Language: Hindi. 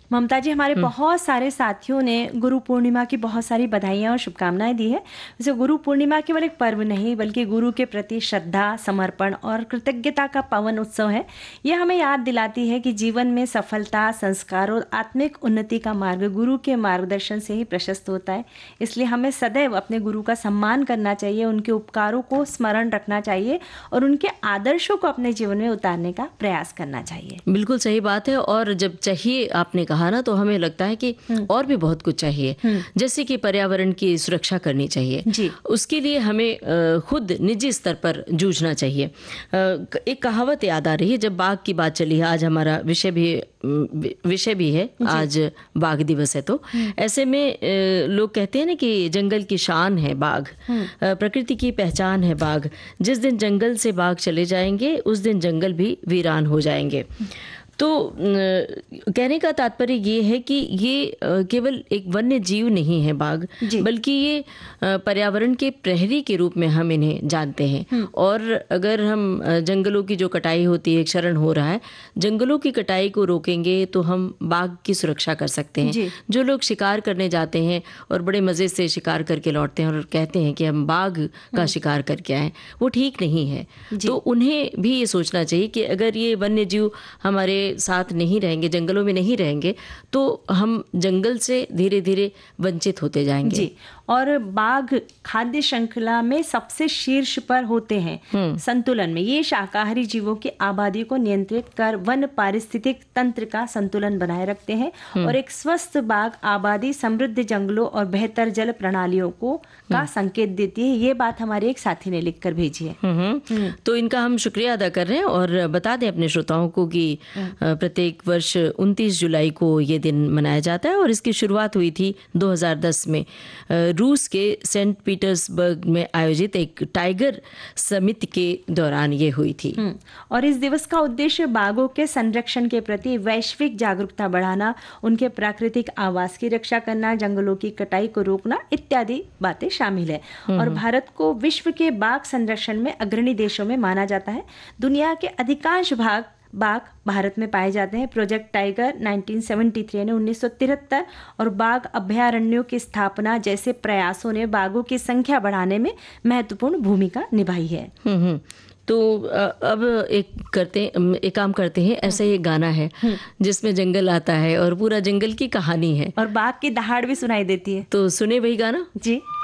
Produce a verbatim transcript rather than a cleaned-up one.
ममता जी, हमारे बहुत सारे साथियों ने गुरु पूर्णिमा की बहुत सारी बधाइयाँ और शुभकामनाएं दी है। जैसे गुरु पूर्णिमा केवल एक पर्व नहीं बल्कि गुरु के प्रति श्रद्धा, समर्पण और कृतज्ञता का पावन उत्सव है। यह हमें याद दिलाती है कि जीवन में सफलता, संस्कार और आत्मिक उन्नति का मार्ग गुरु के मार्गदर्शन से ही प्रशस्त होता है। इसलिए हमें सदैव अपने गुरु का सम्मान करना चाहिए, उनके उपकारों को स्मरण रखना चाहिए और उनके आदर्शों को अपने जीवन में उतारने का प्रयास करना चाहिए। बिल्कुल सही बात है। और जब चाहिए आपने कहा ना, तो हमें लगता है कि और भी बहुत कुछ चाहिए, जैसे कि पर्यावरण की सुरक्षा करनी चाहिए जी। उसके लिए हमें खुद निजी स्तर पर जूझना चाहिए। एक कहावत याद आ रही है, जब बाघ की बात चली है, आज हमारा विषय भी विषय भी है, आज बाघ दिवस है, तो ऐसे में लोग कहते हैं ना कि जंगल की शान है बाघ, प्रकृति की पहचान है बाघ। जिस दिन जंगल से बाघ चले जाएंगे उस दिन जंगल भी वीरान हो जाएंगे। तो कहने का तात्पर्य ये है कि ये केवल एक वन्य जीव नहीं है बाघ, बल्कि ये पर्यावरण के प्रहरी के रूप में हम इन्हें जानते हैं। और अगर हम जंगलों की जो कटाई होती है, क्षरण हो रहा है, जंगलों की कटाई को रोकेंगे तो हम बाघ की सुरक्षा कर सकते हैं। जो लोग शिकार करने जाते हैं और बड़े मज़े से शिकार करके लौटते हैं और कहते हैं कि हम बाघ का शिकार करके आए, वो ठीक नहीं है। तो उन्हें भी ये सोचना चाहिए कि अगर ये वन्य जीव हमारे साथ नहीं रहेंगे, जंगलों में नहीं रहेंगे, तो हम जंगल से धीरे धीरे वंचित होते जाएंगे। जी। और बाघ खाद्य श्रृंखला में सबसे शीर्ष पर होते हैं संतुलन में। ये शाकाहारी जीवों की आबादी को नियंत्रित कर वन पारिस्थितिक तंत्र का संतुलन बनाए रखते हैं। और एक स्वस्थ बाघ आबादी समृद्ध जंगलों और बेहतर जल प्रणालियों को का संकेत देती है। ये बात हमारे एक साथी ने लिखकर भेजी है। तो इनका हम शुक्रिया अदा कर रहे हैं और बता दें अपने श्रोताओं को कि प्रत्येक वर्ष उनतीस जुलाई को ये दिन मनाया जाता है और इसकी शुरुआत हुई थी दो हज़ार दस में रूस के सेंट पीटर्सबर्ग में आयोजित एक टाइगर समिट के दौरान ये हुई थी। और इस दिवस का उद्देश्य बाघों के संरक्षण के प्रति वैश्विक जागरूकता बढ़ाना, उनके प्राकृतिक आवास की रक्षा करना, जंगलों की कटाई को रोकना इत्यादि बातें शामिल है। और भारत को विश्व के बाघ संरक्षण में अग्रणी देशों में माना जाता है। दुनिया के अधिकांश भाग बाघ भारत में पाए जाते हैं। प्रोजेक्ट टाइगर उन्नीस सौ तिहत्तर ने उन्नीस सौ तिहत्तर और बाघ अभयारण्यों की स्थापना जैसे प्रयासों ने बाघों की संख्या बढ़ाने में महत्वपूर्ण भूमिका निभाई है। तो अब एक करते एक काम करते हैं, ऐसा ये गाना है जिसमें जंगल आता है और पूरा जंगल की कहानी है और बाघ की दहाड़ भी सुनाई देती है। तो सुने वही गाना। जी।